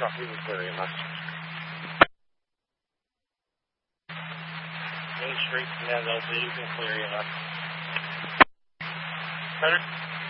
Copy, we're clear EMS. Main Street, Command LZ, you can clear EMS. Better?